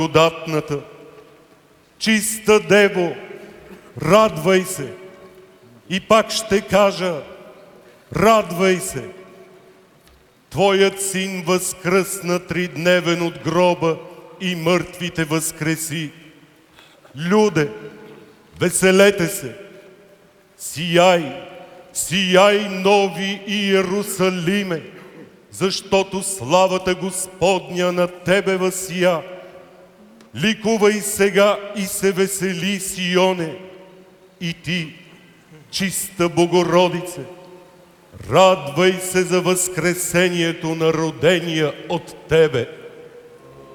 благодатната, чиста Дево, радвай се. И пак ще кажа, радвай се. Твоят син възкръсна тридневен от гроба и мъртвите възкреси. Люде, веселете се, сияй, сияй, нови Иерусалиме, защото славата Господня на тебе възсия. Ликувай сега и се весели, Сионе, и ти, чиста Богородице, радвай се за възкресението на родения от тебе